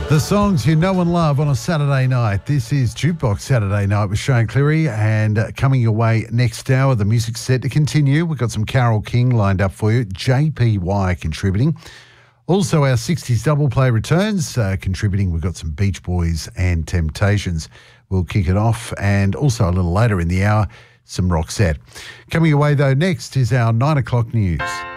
The songs you know and love on a Saturday night. This is Jukebox Saturday Night with Shane Cleary, and coming your way next hour, the music set to continue. We've got some Carole King lined up for you, JPY contributing. Also our 60s double play returns, contributing. We've got some Beach Boys and Temptations. We'll kick it off, and also a little later in the hour, some Roxette. Coming your way though next is our 9 o'clock news.